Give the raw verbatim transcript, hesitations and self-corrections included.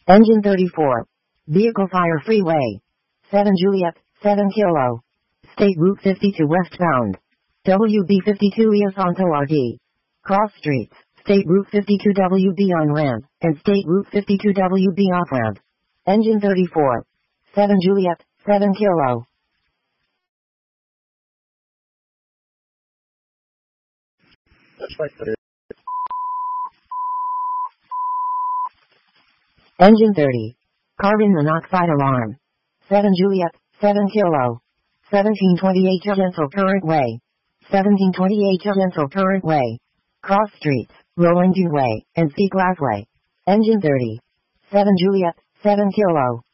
Engine thirty-four. Vehicle fire freeway. seven Juliet, seven Kilo. State Route fifty-two westbound. W B fifty-two Iafonso R D. Cross streets. State Route fifty-two W B on ramp, and State Route fifty-two W B off ramp. Engine thirty-four. seven Juliet, seven Kilo. Engine thirty. Carbon monoxide alarm. seven Juliet, seven Kilo. seventeen twenty-eight Gentle Current Way. seventeen twenty-eight Gentle Current Way. Cross streets, Rolling Dune Way, and Sea Glass Way. Engine thirty. seven Juliet, seven Kilo.